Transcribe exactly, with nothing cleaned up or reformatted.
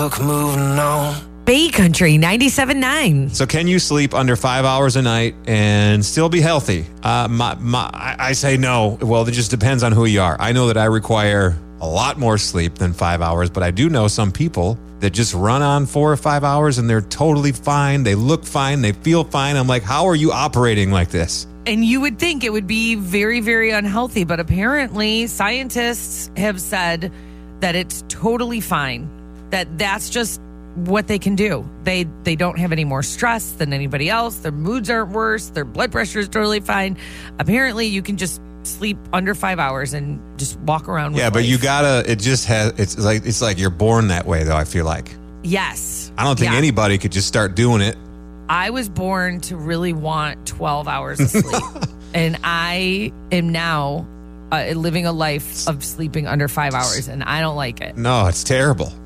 moving on. Bay Country ninety-seven point nine. So can you sleep under five hours a night and still be healthy? Uh, my, my, I I say no. Well, it just depends on who you are. I know that I require a lot more sleep than five hours, but I do know some people that just run on four or five hours and they're totally fine. They look fine. They feel fine. I'm like, how are you operating like this? And you would think it would be very, very unhealthy, but apparently scientists have said that it's totally fine, that that's just what they can do. They they don't have any more stress than anybody else. Their moods aren't worse. Their blood pressure is totally fine. Apparently, you can just sleep under five hours and just walk around with Yeah, but life. you gotta, it just has, it's like, it's like you're born that way, though, I feel like. Yes. I don't think Yeah. anybody could just start doing it. I was born to really want twelve hours of sleep. And I am now uh, living a life of sleeping under five hours, and I don't like it. No, it's terrible.